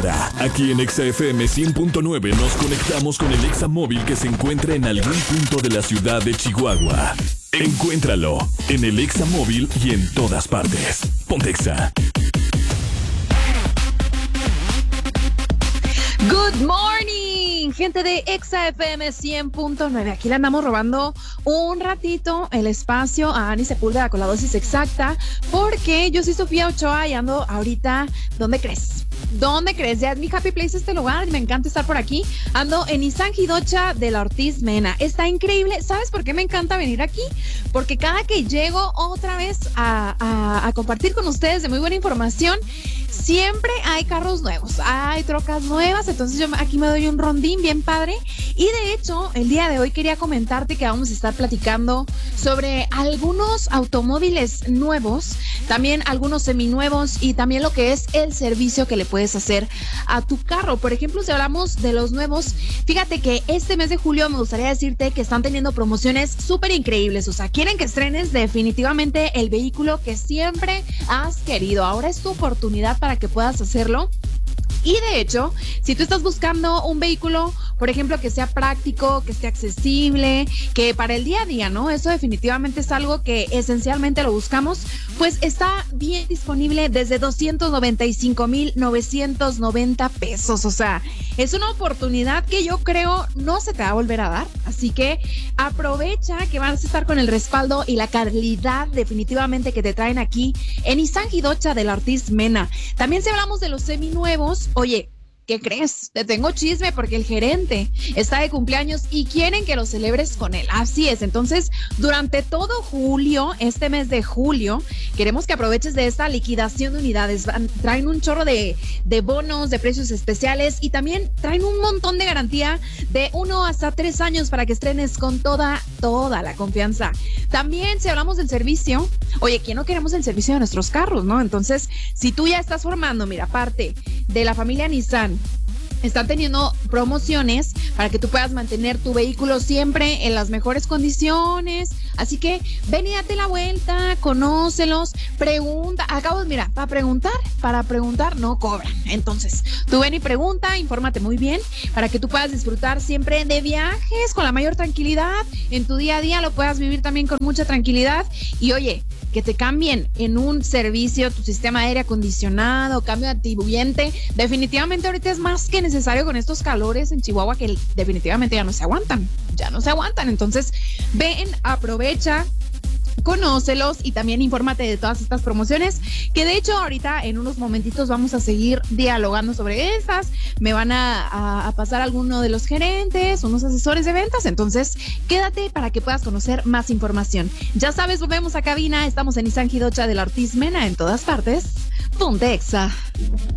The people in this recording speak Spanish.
Ahora, aquí en Exa FM 100.9 nos conectamos con el Exa móvil que se encuentra en algún punto de la ciudad de Chihuahua. Encuéntralo en el Exa móvil y en todas partes. Ponte Exa. Good morning, gente de Exa FM 100.9. Aquí le andamos robando un ratito el espacio a Ani Sepúlveda con la dosis exacta, porque yo soy Sofía Ochoa y ando ahorita, ¿dónde crees? ¿Dónde crees? Ya es mi happy place este lugar, me encanta estar por aquí. Ando en Nissan Jidocha de la Ortiz Mena. Está increíble. ¿Sabes por qué me encanta venir aquí? Porque cada que llego otra vez a compartir con ustedes de muy buena información, siempre hay carros nuevos, hay trocas nuevas, entonces yo aquí me doy un rondín bien padre. Y de hecho, el día de hoy quería comentarte que vamos a estar platicando sobre algunos automóviles nuevos, también algunos seminuevos y también lo que es el servicio que le puedes hacer a tu carro. Por ejemplo, si hablamos de los nuevos, fíjate que este mes de julio me gustaría decirte que están teniendo promociones súper increíbles. O sea, quieren que estrenes definitivamente el vehículo que siempre has querido. Ahora es tu oportunidad para que puedas hacerlo. Y de hecho, si tú estás buscando un vehículo, por ejemplo, que sea práctico, que esté accesible, que para el día a día, ¿no? Eso definitivamente es algo que esencialmente lo buscamos, pues está bien disponible desde 295,990 pesos. O sea, es una oportunidad que yo creo no se te va a volver a dar. Así que aprovecha que vas a estar con el respaldo y la calidad definitivamente que te traen aquí en Nissan Jidocha de la Ortiz Mena. También si hablamos de los seminuevos, oye, ¿qué crees? Te tengo chisme porque el gerente está de cumpleaños y quieren que lo celebres con él. Así es. Entonces, durante todo julio, este mes de julio, queremos que aproveches de esta liquidación de unidades. Traen un chorro de bonos, de precios especiales y también traen un montón de garantía de 1 hasta 3 años para que estrenes con toda la confianza. También, si hablamos del servicio, oye, ¿quién no queremos el servicio de nuestros carros, no? Entonces, si tú ya estás formando, mira, parte de la familia Nissan, están teniendo promociones para que tú puedas mantener tu vehículo siempre en las mejores condiciones. Así que ven y date la vuelta, conócelos, pregunta. Acabo, mira, para preguntar no cobran. Entonces, tú ven y pregunta, infórmate muy bien para que tú puedas disfrutar siempre de viajes con la mayor tranquilidad. En tu día a día lo puedas vivir también con mucha tranquilidad. Y oye, que te cambien en un servicio tu sistema de aire acondicionado, cambio de antibullente, definitivamente ahorita es más que necesario con estos calores en Chihuahua que definitivamente ya no se aguantan. Entonces, ven, aprovecha, conócelos y también infórmate de todas estas promociones, que de hecho ahorita en unos momentitos vamos a seguir dialogando sobre estas. Me van a pasar alguno de los gerentes, unos asesores de ventas, entonces quédate para que puedas conocer más información. Ya sabes, volvemos a cabina, estamos en Nissan Jidocha de la Ortiz Mena, en todas partes. Ponte Exa.